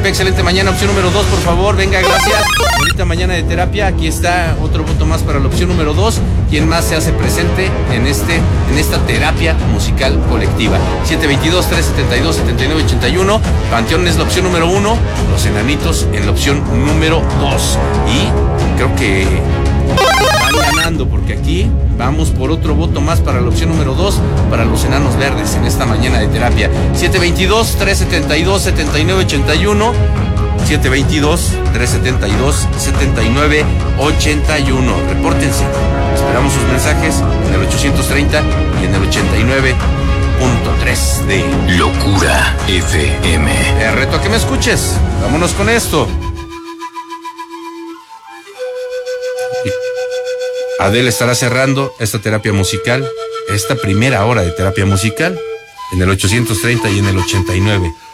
terapia, excelente mañana, opción número 2, por favor, venga, gracias. Bonita mañana de terapia, aquí está otro voto más para la opción número 2. ¿Quién más se hace presente en esta terapia musical colectiva? 722-372-7981. Panteón es la opción número 1, Los Enanitos en la opción número 2. Y creo que van ganando, porque aquí vamos por otro voto más para la opción número 2, para los Enanos Verdes en esta mañana de terapia. 722-372-7981. 722-372-7981. Repórtense. Esperamos sus mensajes en el 830 y en el 89.3 de Locura FM. Te reto a que me escuches. Vámonos con esto. Adele estará cerrando esta terapia musical, esta primera hora de terapia musical, en el 830 y en el 89.